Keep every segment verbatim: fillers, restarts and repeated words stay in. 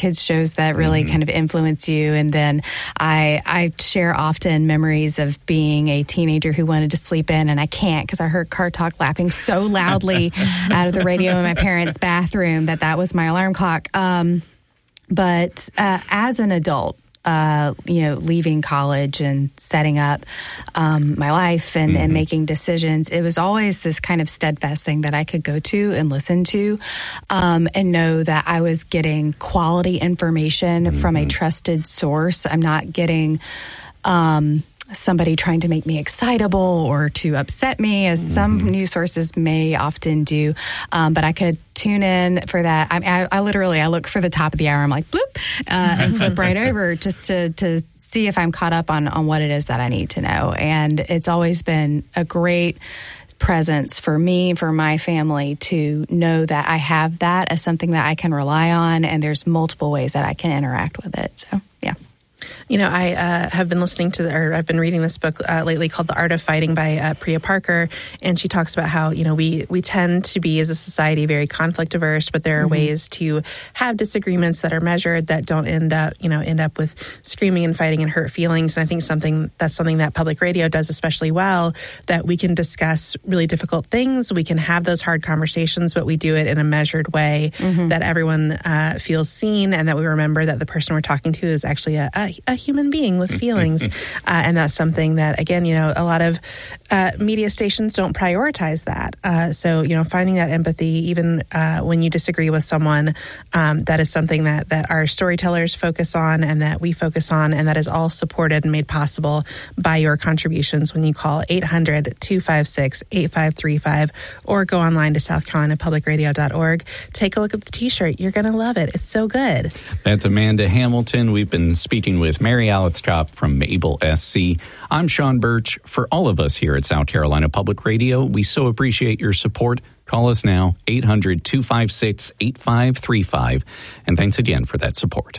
kids shows that really mm-hmm. kind of influence you. And then I I share often memories of being a teenager who wanted to sleep in, and I can't because I heard Car Talk laughing so loudly out of the radio in my parents' bathroom that that was my alarm clock. Um, but uh, as an adult, Uh, you know, leaving college and setting up um, my life and, mm-hmm. and making decisions, it was always this kind of steadfast thing that I could go to and listen to um, and know that I was getting quality information mm-hmm. from a trusted source. I'm not getting um, somebody trying to make me excitable or to upset me, as mm-hmm. some news sources may often do. Um, but I could tune in for that. I, I, I literally, I look for the top of the hour. I'm like, bloop, uh, and flip right over just to, to see if I'm caught up on, on what it is that I need to know. And it's always been a great presence for me, for my family, to know that I have that as something that I can rely on. And there's multiple ways that I can interact with it. So, yeah. You know, I uh, have been listening to, the, or I've been reading this book uh, lately called The Art of Fighting by uh, Priya Parker, and she talks about how, you know, we, we tend to be, as a society, very conflict averse, but there are mm-hmm. ways to have disagreements that are measured that don't end up, you know, end up with screaming and fighting and hurt feelings. And I think something that's something that public radio does especially well, that we can discuss really difficult things, we can have those hard conversations, but we do it in a measured way mm-hmm. that everyone uh, feels seen, and that we remember that the person we're talking to is actually a, a a human being with feelings. uh, and that's something that, again, you know, a lot of uh, media stations don't prioritize that. Uh, so, you know, finding that empathy, even uh, when you disagree with someone, um, that is something that, that our storytellers focus on and that we focus on, and that is all supported and made possible by your contributions when you call eight hundred, two five six, eight five three five or go online to south carolina public radio dot org. Take a look at the t-shirt. You're going to love it. It's so good. That's Amanda Hamilton. We've been speaking with Mary Alice Chop from Mabel S C. I'm Sean Birch. For all of us here at South Carolina Public Radio, we so appreciate your support. Call us now, eight hundred, two five six, eight five three five. And thanks again for that support.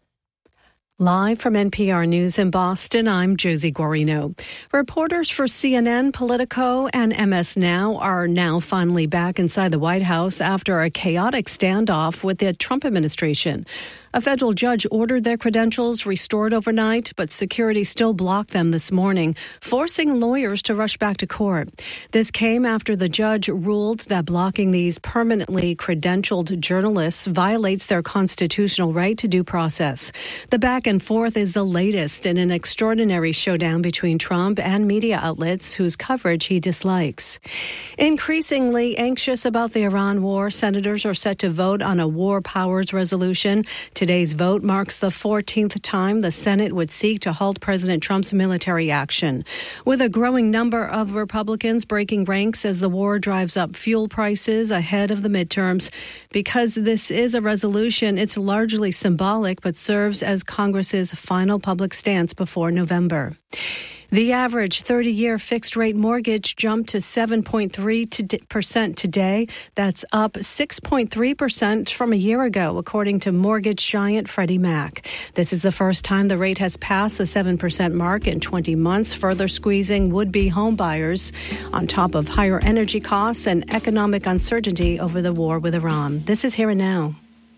Live from N P R News in Boston, I'm Josie Guarino. Reporters for C N N, Politico, and M S Now are now finally back inside the White House after a chaotic standoff with the Trump administration. A federal judge ordered their credentials restored overnight, but security still blocked them this morning, forcing lawyers to rush back to court. This came after the judge ruled that blocking these permanently credentialed journalists violates their constitutional right to due process. The back and forth is the latest in an extraordinary showdown between Trump and media outlets whose coverage he dislikes. Increasingly anxious about the Iran war, senators are set to vote on a war powers resolution. Today's vote marks the fourteenth time the Senate would seek to halt President Trump's military action. With a growing number of Republicans breaking ranks as the war drives up fuel prices ahead of the midterms. Because this is a resolution, it's largely symbolic but serves as Congress's final public stance before November. The average thirty-year fixed-rate mortgage jumped to seven point three percent today. That's up six point three percent from a year ago, according to mortgage giant Freddie Mac. This is the first time the rate has passed the seven percent mark in twenty months, further squeezing would-be home buyers on top of higher energy costs and economic uncertainty over the war with Iran. This is Here and Now.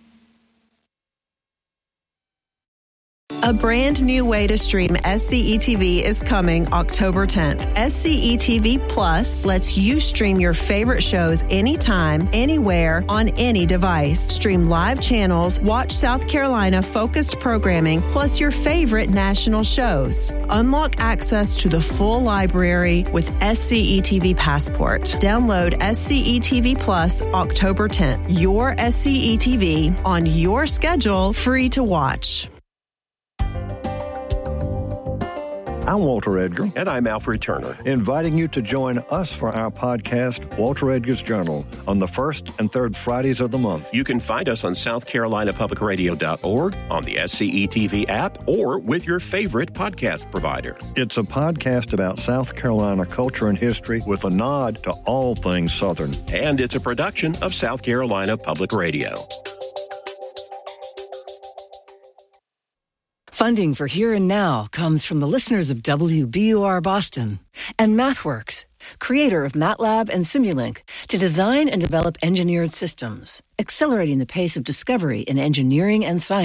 A brand new way to stream S C E T V is coming October tenth. S C E T V Plus lets you stream your favorite shows anytime, anywhere, on any device. Stream live channels, watch South Carolina focused programming, plus your favorite national shows. Unlock access to the full library with S C E T V Passport. Download S C E T V Plus October tenth. Your S C E T V on your schedule, free to watch. I'm Walter Edgar. And I'm Alfred Turner. Inviting you to join us for our podcast, Walter Edgar's Journal, on the first and third Fridays of the month. You can find us on south carolina public radio dot org, on the S C E T V app, or with your favorite podcast provider. It's a podcast about South Carolina culture and history with a nod to all things Southern. And it's a production of South Carolina Public Radio. Funding for Here and Now comes from the listeners of W B U R Boston and MathWorks, creator of MATLAB and Simulink, to design and develop engineered systems, accelerating the pace of discovery in engineering and science.